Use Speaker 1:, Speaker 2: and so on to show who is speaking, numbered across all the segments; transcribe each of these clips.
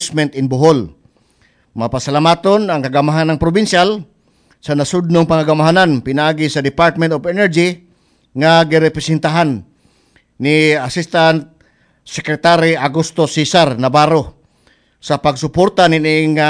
Speaker 1: investment in Bohol. Mapasalamaton ang kagamahan ng probinsyal sa nasudnong pangagamahanan pinagi sa Department of Energy nga girepresentahan ni Assistant Secretary Augusto Cesar Navarro sa pagsuporta nining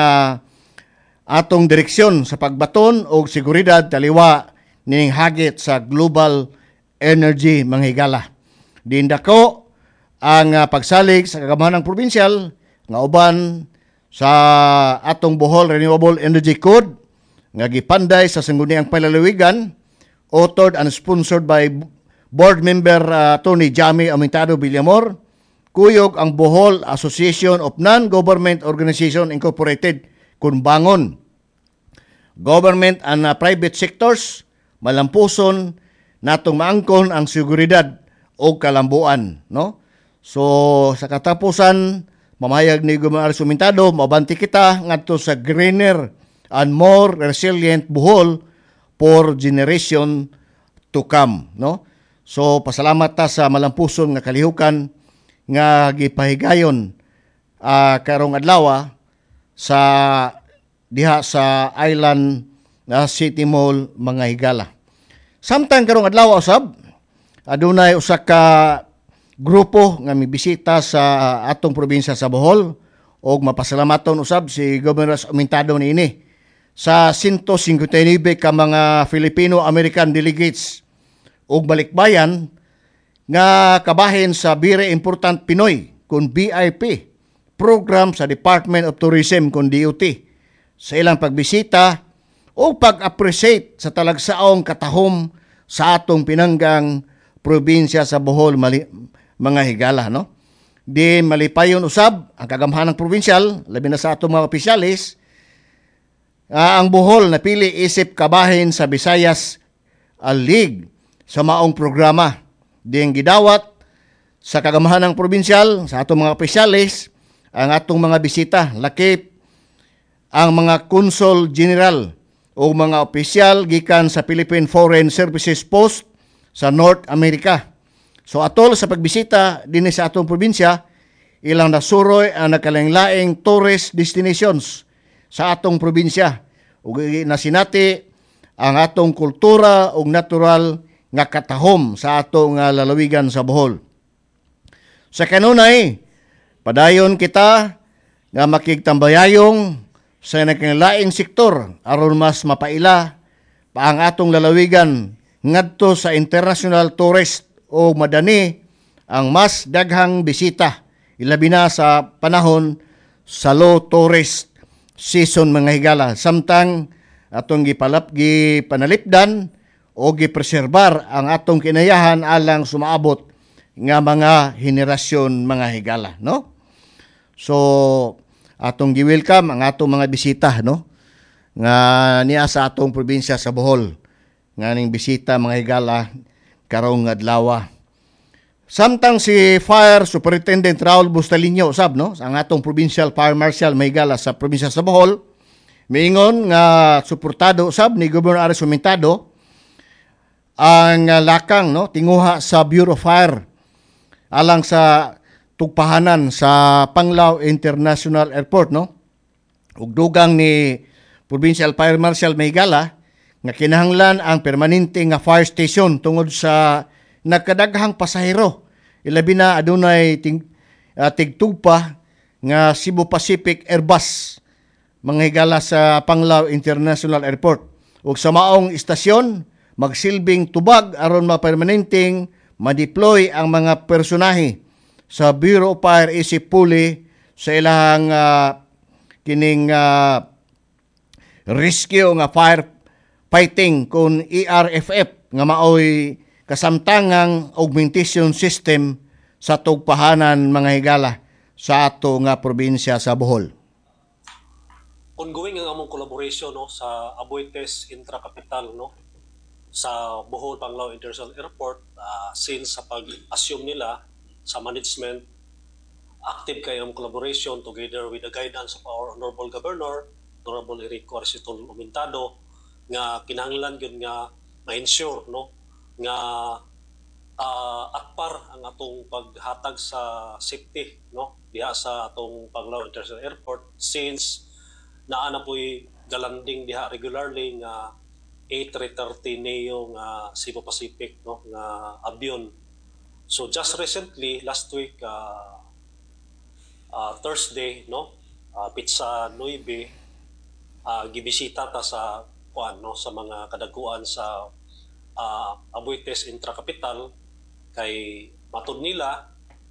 Speaker 1: atong direksyon sa pagbaton o seguridad taliwa nining hagit sa global energy manghigala. Dindako ang pagsalig sa kagamahan ng probinsyal nga uban sa atong Bohol Renewable Energy Code nga gipanday sa sangguniang palalawigan, authored and sponsored by board member Tony Jami Amintado Villamor, kuyog ang Bohol Association of Non-Government Organization Incorporated kun bangon. Government and private sectors malampuson natong maangkon ang seguridad o kalambuan, no? So sa katapusan mamahayag ni Gobernador Sumintado, mabanti kita ngadto sa greener and more resilient Bohol for generation to come, no? So pasalamat ta sa malampuson nga kalihukan nga gipahigayon karong adlaw sa diha sa Island City Mall mga higala. Samtang karong adlaw usab adunay usa ka grupo nga mibisita sa atong probinsya sa Bohol og mapasalamaton usab si Governor Amintado niini sa 159 ka mga Filipino-American delegates og balikbayan nga kabahin sa Very Important Pinoy kun BIP program sa Department of Tourism kun DOT sa ilang pagbisita o pag-appreciate sa talagsaong katahom sa atong pinanggang probinsya sa Bohol mga higala, no? Di malipayon usab ang kagamhanang probinsyal labi na sa atong mga opisyalis ang Bohol napili isip kabahin sa Visayas League sa maong programa ding gidawat sa kagamhanang probinsyal sa atong mga opisyalis ang atong mga bisita lakip ang mga Consul General o mga opisyal gikan sa Philippine Foreign Services Post sa North America. So atol sa pagbisita dinhi sa atong probinsya, ilang nasuroy ang nakalaing-laing tourist destinations sa atong probinsya. Ug nasinati ang atong kultura ug natural nga katahom sa atong lalawigan sa Bohol. Sa kanunay, padayon kita nga makigtambayayong sa nakalaing sektor aron mas mapaila pa ang atong lalawigan ngadto sa international tourist o madani ang mas daghang bisita ilabi na sa panahon sa low tourist season mga higala samtang atong gipanalipdan o gipreserbar ang atong kinayahan alang sumaabot nga mga henerasyon mga higala, no? So atong gi-welcome ang atong mga bisita, no? Nga niya sa atong probinsya sa Bohol nga ning bisita mga higala karong adlaw. Samtang si Fire Superintendent Raul Bustalino usab, no, ang atong Provincial Fire Marshal mahigala sa probinsya sa Bohol, miingon nga suportado usab ni Governor Aris Sumintado ang lakang, no, tinguha sa Bureau of Fire alang sa tugpahanan sa Panglao International Airport, no. Ug dugang ni Provincial Fire Marshal mahigala nga kinahanglan ang permanente nga fire station tungod sa nagkadaghang pasahero. Ilabi na adunay tigtugpa nga Cebu Pacific Airbus mga higala sa Panglao International Airport. Ug sa maong istasyon magsilbing tubag aron mapermanenteng ma-deploy ang mga personahe sa Bureau of Fire isip puli sa ilang kining rescue nga fire fighting kun ERFF nga maoy kasamtangang augmentation system sa tugpahanan mga higala sa ato nga probinsya sa Bohol.
Speaker 2: Ongoing ang among collaboration, no, sa Aboitiz Intracapital, no, sa Bohol Panglao International Airport since sa pag-assume nila sa management. Active kayo ang collaboration together with the guidance of our Honorable Governor, Honorable Enrico Arcitol Umintado, nga kinahanglan gyud nga ma-ensure, no, nga at par ang atong paghatag sa safety, no, diha sa atong Panglao International Airport since naa na po'y galanding diha regularly nga A330 Neo nga Cebu Pacific, no, nga abyon. So just recently last week Thursday, no, Pizza 9, gibisita ta sa kuan, no, sa mga kadaguan sa Abuetes Intracapital kay matud nila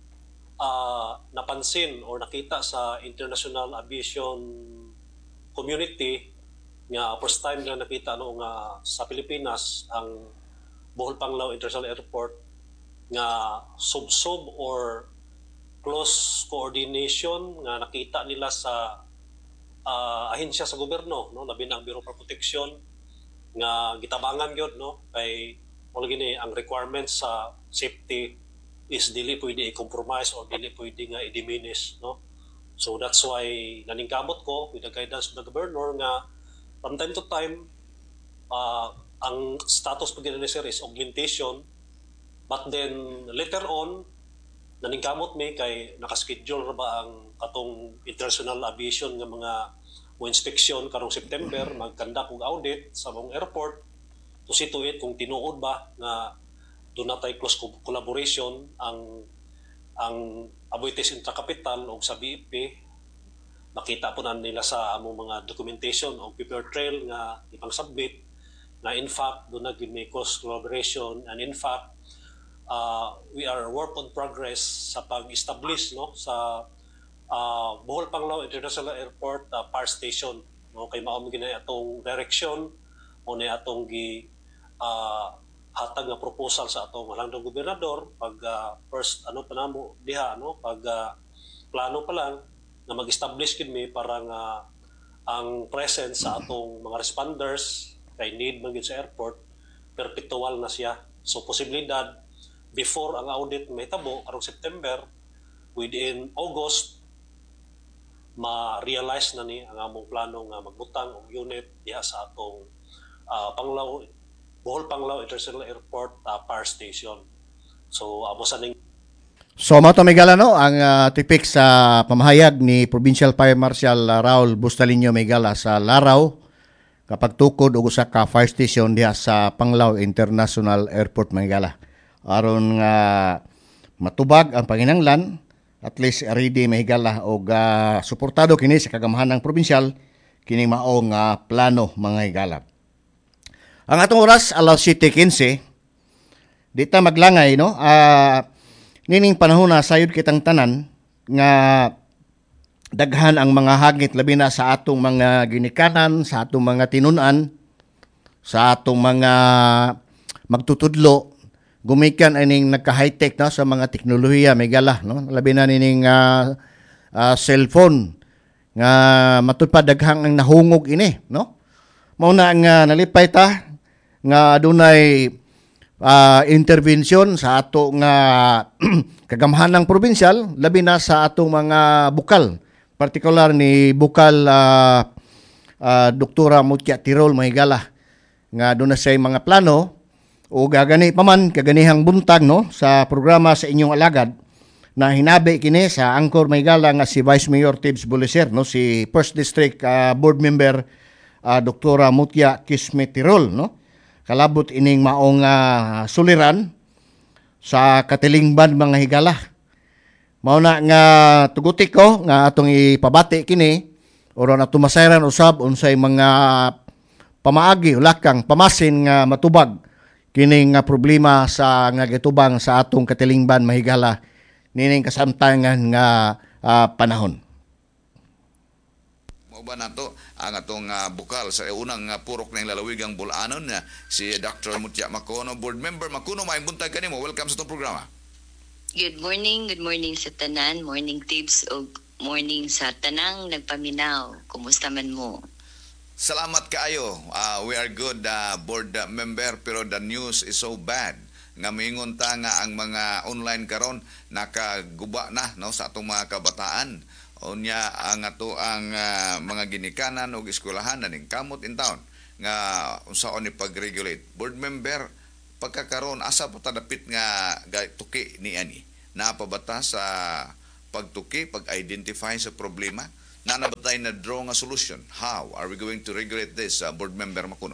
Speaker 2: napansin or nakita sa international aviation community nga first time na nakita nga sa Pilipinas ang Bohol Panglao International Airport nga sub-sub or close coordination nga nakita nila sa ahensya sa gobyerno, no, labi na ang Bureau for Protection nga gitabangan gyud, no, kay mo gini ang requirements sa safety is dili pwede i-compromise or dili pwede nga i-diminish, no. So that's why naningkamot ko with the guidance of the governor nga from time to time ang status pag sir is augmentation, but then later on naningkamot mi kay nakaschedule ra ba ang katong international aviation nga mga inspeksyon karong September magkandak og audit sa mong airport to see to it kung tinuod ba nga doon na tayo close collaboration ang Abuetes Intracapital o sa BEP. Makita po na nila sa among mga documentation o paper trail nga ipang-submit na in fact doon na may close collaboration, and in fact we are work on progress sa pag-establish, no, sa Bohol Panglao International Airport Fire Station, no, kay mao gina atong direction o na atong gi hatag nga proposal sa atong halandong gobernador pag first pa namo diha, no, pag plano pa lang na mag-establish kid mi para nga ang presence sa atong mga responders kay need man sa airport perpetual na siya. So posibilidad before ang audit mahitabo karong September, within August ma-realize na ni ang among plano nga magbutang og unit diha sa atong Bohol Panglao International Airport Fire Station. So amo sa ning
Speaker 1: So mao to Migala, no, ang tipik sa pamahayag ni Provincial Fire Marshal Raul Bustalino Migala sa Laraw kapag tukod og usa ka fire station diha sa Panglao International Airport Migala. Aron nga matubag ang panginahanglan, at least ready mahigala og suportado kini sa kagamahan ng provincial kini mao nga plano mga higala. Ang atong oras alas 7:15. Di ta maglangay, no. Nining panahon na sayod kitang tanan nga daghan ang mga hagit labi na sa atong mga ginikanan, sa atong mga tinun-an, sa atong mga magtutudlo. Gumikan aning nagka-high-tech, no, sa mga teknolohiya may gala, no. Labi na nining cellphone nga matud pa daghang ang nahungog ini, no. Mao na nga nalipay ta nga adunay intervention sa ato nga kagamhanang provincial, labi na sa atong mga bukal, partikular ni bukal Doktora Mutya Tirol mahigala nga doon na say mga plano o gagani pa man kaganihang buntag, no, sa programa sa inyong alagad na hinabi kini sa angkor mahigala nga si Vice Mayor Tibbs Buliser, no, si First District Board Member Doktora Mutya Kismet Tirol, no. Kalabot ining maong suliran sa katilingban mga higala. Mao na nga tugutik ko nga atong ipabati kini oro na tumasayran usab unsay mga pamaagi ulakang pamasin nga matubag kining nga problema sa nga gitubang sa atong katilingban mahigala nining kasamtangan nga panahon.
Speaker 3: Ba nato ang atong bukal sa unang purok ng lalawigang Bulanon si Dr. Mutya Macono, board member. Macono, maayong buntag kanimo. Welcome sa itong programa.
Speaker 4: Good morning sa tanan, morning tips o morning sa tanang nagpaminaw. Kumusta man mo?
Speaker 3: Salamat kaayo. We are good, board member, pero the news is so bad nga miingon ta nga ang mga online karon nakaguba na, no, sa atong mga kabataan. Unya ang ato ang mga ginikanan o eskwelahan naning kamot in town nga unsaon ni pag-regulate. Board member, pagkakaroon asa po tadapit nga tuki ni ani napabata sa pagtuki, pag-identify sa problema, nanabatay na draw nga solution. How are we going to regulate this, Board Member Macuno?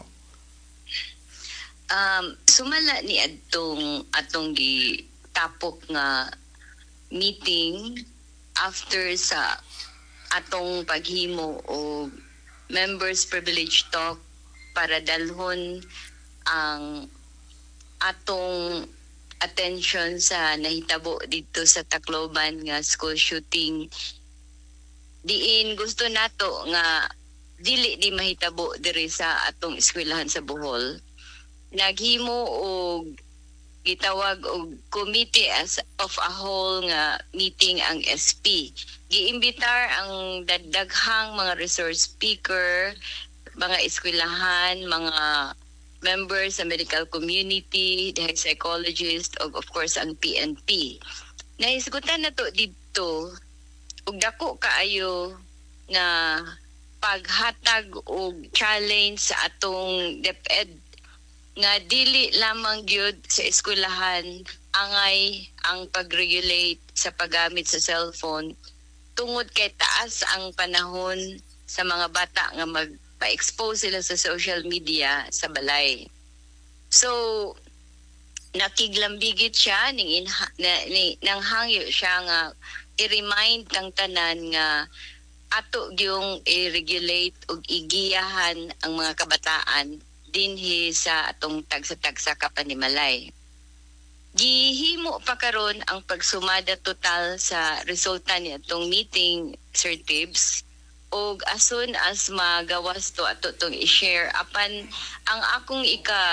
Speaker 4: Sumala ni atong gitapok nga meeting after sa atong paghimo o members privilege talk para dalhon ang atong attention sa nahitabo dito sa Tacloban nga school shooting. Diin gusto nato nga dili di mahitabo diri sa atong eskwelahan sa Bohol. Naghimo og gitawag og committee as of a whole nga meeting ang SP. Giimbitar ang daghang mga resource speaker, mga eskwelahan, mga members sa medical community, the psychologist, of course ang PNP. Nahisgutan na to dito og dako kaayo nga paghatag og challenge sa atong DepEd nga dili lamang gyud sa eskwelahan angay ang pag-regulate sa paggamit sa cellphone tungod kay taas ang panahon sa mga bata nga magpa-expose sila sa social media sa balay. So nakiglambigit siya nang hangyo siya nga i-remind kang tanan nga ato gyung i-regulate ug igiyahan ang mga kabataan dinhi sa atong tagsa-tagsa kapanimalay. Gihimo pa karon ang pagsumada total sa resulta ni atong meeting, Sir Tibbs, og ason as magawas to ato tong i-share apan ang akong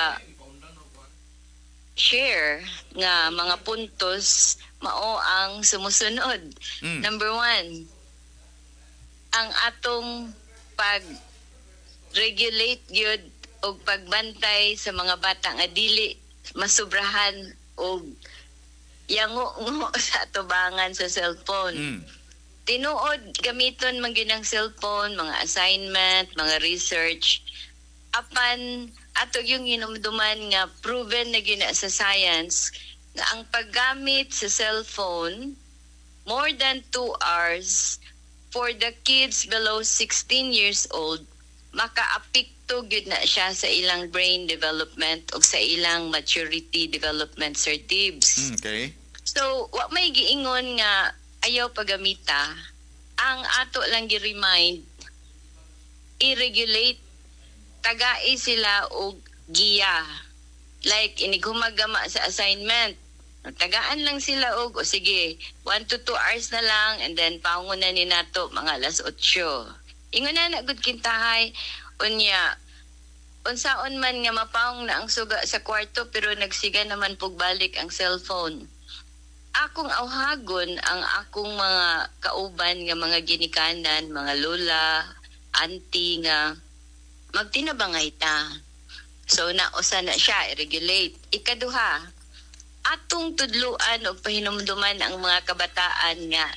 Speaker 4: share nga mga puntos mao ang sumusunod. Number 1, ang atong pag-regulate gyud og pagbantay sa mga bata nga dili masubrahan og yango sa atubangan sa cellphone. Tinuod gamiton man gyud ang cellphone, mga assignment, mga research. Apan ato yung hinumduman nga proven na gyud sa science nga ang paggamit sa cellphone more than 2 hours for the kids below 16 years old maka-apekto gyud na siya sa ilang brain development o sa ilang maturity development, Sir Tibbs.
Speaker 3: Okay.
Speaker 4: So, wa may giingon nga ayaw pagamita. Ang ato lang gi-remind, i-regulate, tagai sila og giya. Like, inigumagama sa assignment. Tagaan lang sila og, o sige, 1 to 2 hours na lang and then paungunan ni nato mga 8:00. Ingon na gud kintahay unya unsaon man nga mapaong na ang suga sa kwarto pero nagsiga naman pug balik ang cellphone. Akong awhagon ang akong mga kauban nga mga ginikanan, mga lola, auntie nga magtinabangay ta. So nausa na siya i-regulate. Ikaduha, atong tudluan og pahinumduman ang mga kabataan nga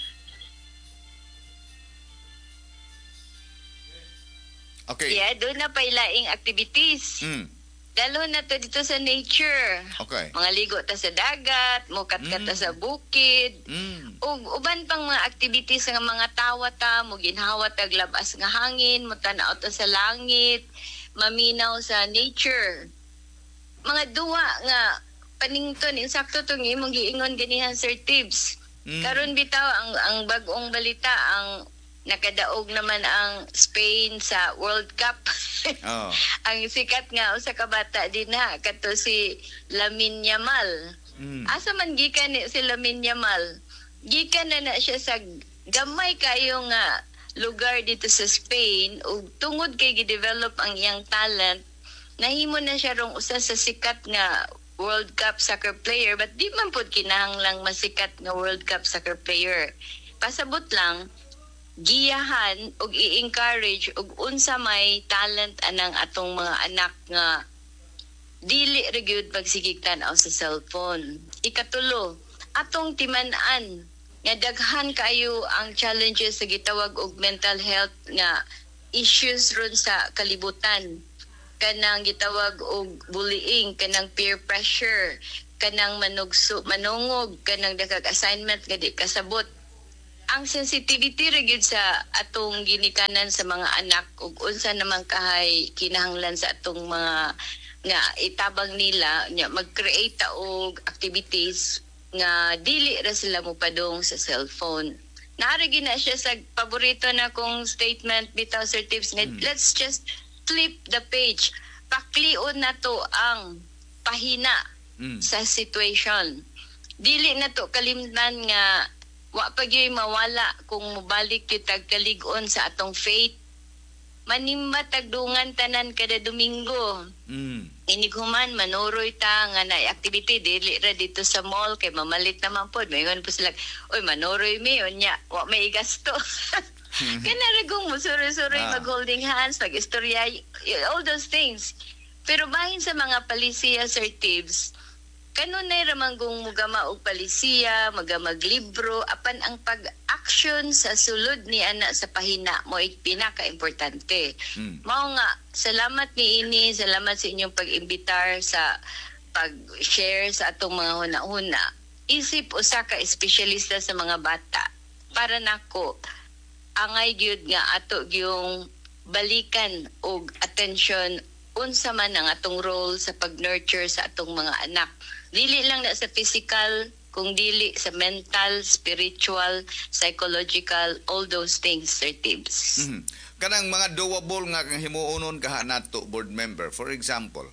Speaker 3: Okay.
Speaker 4: yeah, doon na pailaing activities. Dalo na to dito sa nature.
Speaker 3: Okay.
Speaker 4: Mga ligo ta sa dagat, mukat-kat ta sa bukid. Ug uban pang mga activities nga mga tawa ta, mo ginhawa tag labas nga hangin, mo tan-aw ta sa langit, maminaw sa nature. Mga duwa nga panington insakto tong imong giingon ganihan, Sir Tibbs. Karon bitaw ang bag-ong balita ang nakadaog naman ang Spain sa World Cup.
Speaker 3: Oh.
Speaker 4: Ang sikat nga usa ka bata din ha kato si Lamine Yamal. Asa man gikan ni si Lamine Yamal? Gikan na siya sa gamay kayo nga lugar dito sa Spain ug tungod kay gi-develop ang iyang talent, nahimo na siya rong usa sa sikat nga World Cup soccer player, but di man pud kinahanglang masikat nga World Cup soccer player. Pasabot lang giyahan ug i-encourage ug unsa may talent anang atong mga anak nga dili ra gyud pagsigigtan aw sa cellphone. Ikatulo, atong timan-an nga daghan kayo ang challenges sa gitawag og mental health nga issues ron sa kalibutan. Kanang gitawag og bullying, kanang peer pressure, kanang manungog, kanang daghang assignment nga di kasabot. ang sensitivity ra gyud sa atong ginikanan sa mga anak ug unsa naman kahay kinahanglan sa atong mga nga itabang nila nya mag-create ta og activities nga dili ra sila mopadong sa cellphone. Naara gyud na siya sa paborito na kong statement bitaw Sir Tips nga let's just flip the page. Paklion na to ang pahina sa situation. Dili na to kalimtan nga wa pa gyud mawala kung mobalik gyud tag kalig-on sa atong faith. Manimba tagdungan tanan kada Domingo. Inighuman manoroy ta nga na activity dili ra dito sa mall kay mamalit naman pod. Mayon po sila, oy manoroy mi unya wa may gasto. Kana ra gong musuri-suri mag-holding hands, mag-istorya, all those things. Pero bahin sa mga palisiya, Sir Tibbs, kanunay ramang gong mugama og palisiya, maglibro, apan ang pag-action sa sulod ni ana sa pahina mo ay pinaka-importante. Mao nga, salamat ni ini, salamat sa inyong pag-imbitar sa pag-share sa atong mga huna-huna. Isip usa ka espesyalista sa mga bata. Para nako, angay gyud nga ato gyung balikan og attention unsa man ang atong role sa pag-nurture sa atong mga anak. Dili lang na sa physical, kung dili sa mental, spiritual, psychological, all those things, Sir Tibbs.
Speaker 3: Kanang mga doable nga kang himuonon kaha nato board member. For example,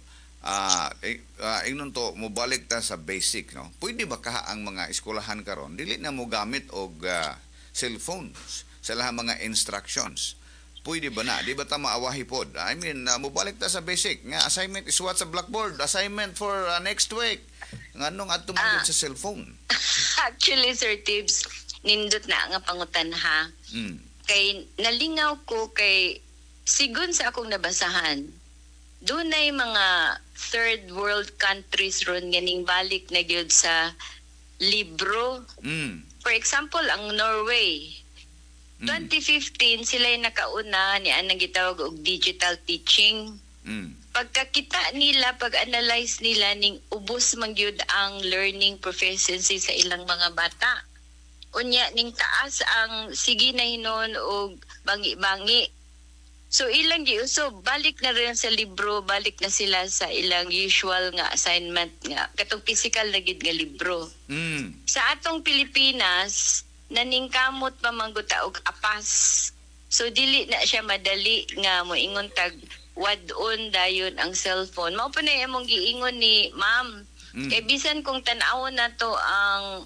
Speaker 3: ingnon to mobalik ta sa basic, no. Pwede ba kaha ang mga eskwelahan karon dili na mo gamit og cellphones sa lahat mga instructions? Pwede ba na? Di ba ta maawahi pod? I mean, mobalik ta sa basic. Nga, assignment is what sa blackboard. Assignment for next week. Nga nung ato sa cellphone.
Speaker 4: Actually, Sir Tibbs, nindot na nga pangutan ha. Kay nalingaw ko kay sigun sa akong nabasahan, dunay mga third world countries ron ganing balik na gyud sa libro. For example, ang Norway, 2015 sila yung nakauna ni anang gitawag og digital teaching. Pagkakita nila, pag-analyze nila ning ubos man gyud ang learning proficiency sa ilang mga bata. Unya ning taas ang sige na hinon og bangi-bangi. So ilang so balik na rin sa libro, balik na sila sa ilang usual nga assignment nga katong physical na gyud nga libro. Sa atong Pilipinas, naningkamot pa mangguta og apas. So dili na siya madali nga moingon tag wad-on dayon ang cellphone. Mao pa na imong giingon ni Ma'am. Kay bisan kung tan-awon na to ang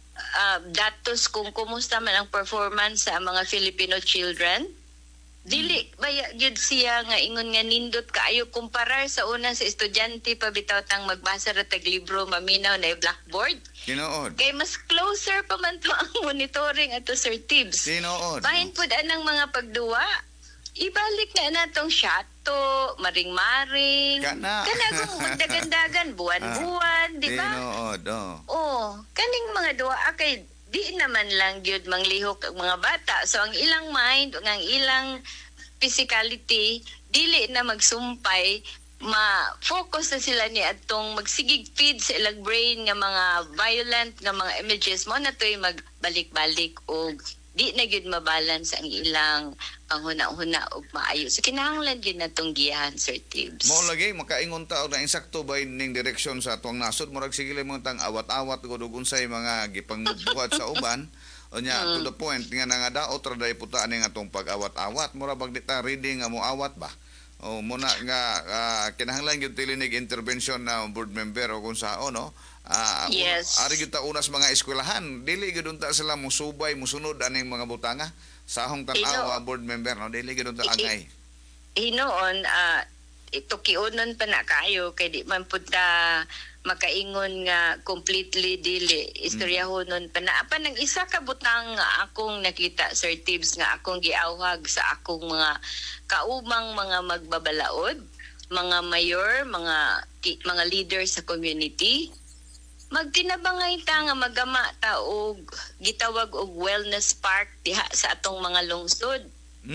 Speaker 4: datos kung kumusta man ang performance sa mga Filipino children, dili baya gyud siya nga ingon nga nindot kaayo kumparar sa una sa estudyante pa bitaw tang magbasa ra tag libro maminaw na blackboard.
Speaker 3: Tinood.
Speaker 4: Kay mas closer pa man to ang monitoring ato Sir Tibbs.
Speaker 3: Tinood.
Speaker 4: Bahin pud anang mga pagduwa. Ibalik na natong shato, maring-maring.
Speaker 3: Kana
Speaker 4: kung magdagandagan buwan-buwan, di ba?
Speaker 3: Tinood.
Speaker 4: Kaning mga duwa kay di naman lang gyud manglihok ang mga bata. So ang ilang mind, ang ilang physicality, dili na magsumpay, ma-focus na sila ni atong magsigig feed sa ilang brain nga mga violent nga mga images mo na to'y magbalik-balik o di na gyud mabalance ang ilang panghuna-huna og maayo. So kinahanglan gyud natong giyahan, Sir Tibbs.
Speaker 3: Mao lagi makaingon ta og na insakto ba ning direksyon sa atong nasod murag sige mo tang awat-awat gud ug unsay mga gipangbuhat sa uban. Onya to the point nga nga daot ra day puta ani nga atong pag-awat-awat mura bag ta reading nga mo awat ba. O muna nga kinahanglan gyud tilinig intervention na board member o kung sao no.
Speaker 4: Yes.
Speaker 3: Ari gyud ta unas mga eskwelahan dili gyud unta sila musubay musunod aning mga butanga sahong tan-aw board member no dili gyud unta angay.
Speaker 4: Hinoon ito kiunon pa na kayo kay di man pud ta makaingon nga completely dili istoryahonon pa na apan ang isa ka butang nga akong nakita Sir Tibbs nga akong giawhag sa akong mga kaumang mga magbabalaod, mga mayor, mga leaders sa community. Magtinabangay ta nga magama ta og gitawag og wellness park diha sa atong mga lungsod.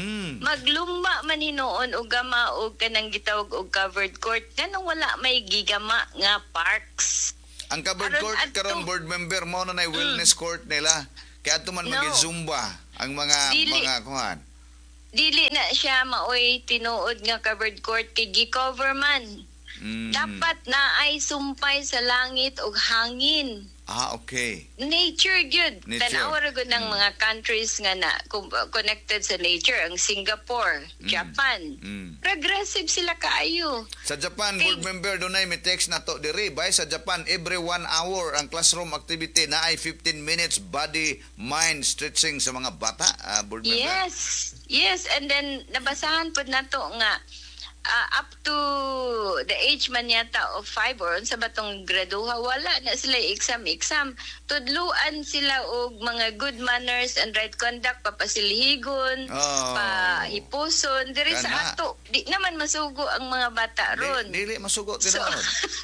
Speaker 4: Magluma man hinoon og gama og kanang gitawag og covered court kanang wala may gigama nga parks.
Speaker 3: Ang covered court karon board member mo na wellness court nila Kaya ito man
Speaker 4: No.
Speaker 3: maging-zumba ang mga
Speaker 4: Dili.
Speaker 3: kuhan.
Speaker 4: Dili na siya maoy tinuod nga covered court kay gi-cover man. Dapat na ay sumpay sa langit ug hangin.
Speaker 3: Okay.
Speaker 4: Nature gyud.
Speaker 3: Nature.
Speaker 4: Tanawa ra gyud ng mga countries nga na connected sa nature, ang Singapore, Japan. Progressive sila kaayo.
Speaker 3: Sa Japan,
Speaker 4: Okay.
Speaker 3: board member, doon ay may text na to diri. Bay, sa Japan, every 1 hour ang classroom activity na ay 15 minutes body, mind stretching sa mga bata, board member.
Speaker 4: Yes, and then nabasahan pud nato nga up to the age man yata of 5 or sa batong graduha, wala na sila exam. Tudluan sila og mga good manners and right conduct, papasilhigon,
Speaker 3: Oh.
Speaker 4: pahipuson. Diri
Speaker 3: Kana.
Speaker 4: sa ato, di naman masugo ang mga bata ron.
Speaker 3: Dili masugot
Speaker 4: So,
Speaker 3: tinuod.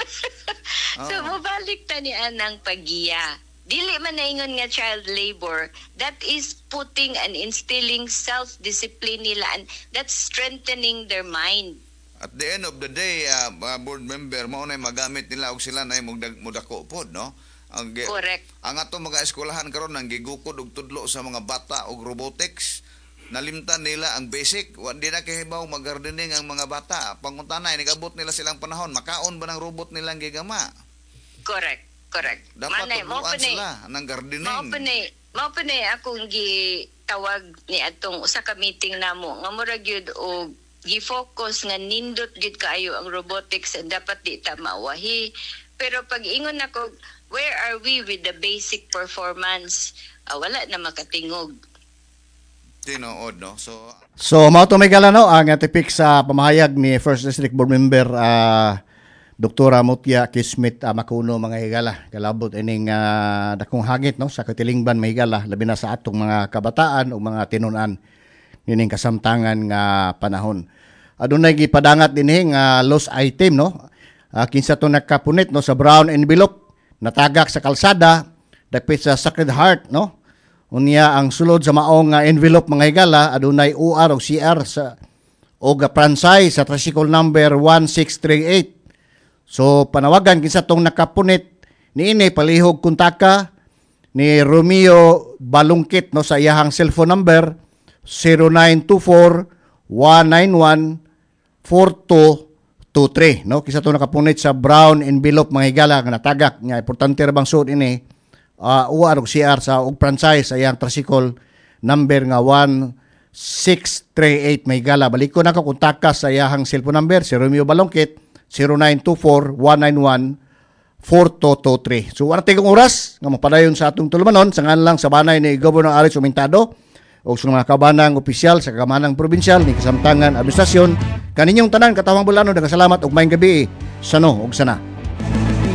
Speaker 4: so mabalik ta ni anang pagiya. Dili man naingon nga child labor, that is putting and instilling self-discipline nila, and that's strengthening their mind.
Speaker 3: At the end of the day, board member, mao na magamit nila og sila na mudako pod, no?
Speaker 4: Correct.
Speaker 3: Ang ato mga eskwelahan karon nang gigukod og tudlo sa mga bata og robotics. Nalimtan nila ang basic. Di na kahibaw mag-gardening ang mga bata. Panguntanay, nag-abot nila silang panahon. Makaon ba ng robot nilang gigama?
Speaker 4: Correct.
Speaker 3: Dapat
Speaker 4: Manay,
Speaker 3: tudloan sila ng gardening.
Speaker 4: Mao pa ni akong gitawag ni atong usa ka meeting namo nga murag gyud og gi-focus nga nindot gyud kaayo ang robotics, and dapat di ta mawahi. Pero pag ingon ako, where are we with the basic performance? Wala na makatingog.
Speaker 3: Tinuod, no?
Speaker 1: So mao to may gala no ang tipik sa pamahayag ni First District Board Member Dr. Mutya Kismet Makuno mga higala. Kalabot ining dakong hagit no sa katilingban may higala, labi na sa atong mga kabataan o mga tinunan nining kasamtangan nga panahon. Adunay gipadangat dinhi nga lost item no. Kinsa to nakapunit no sa brown envelope natagak sa kalsada dapit sa Sacred Heart no. Unya ang sulod sa maong envelope mga higala adunay UR o CR sa og pransay sa tricycle number 1638. So panawagan kinsa tong nakapunit niini palihog kuntaka ni Romeo Balungkit no sa iyahang cellphone number 0924-191-4223 no. Kinsa tong nakapunit sa brown envelope mga higala nga natagak nya importante ra bang suot ini UR og CR sa og franchise sa iyang tricycle number nga 1638 may higala. Balik ko na ko kuntaka sa iyahang cellphone number si Romeo Balungkit 0924-191-4223. So, wala tayong oras nga mapadayon sa atong tulumanon sa ngalan lang sa banay ni Governor Alex Humintado o sa mga kabanang opisyal sa kabanang probinsyal ni Kasamtangan Administrasyon. Kaninyong tanan, katawang bulano, daghang salamat ug maayong gabi. Sano ug sana.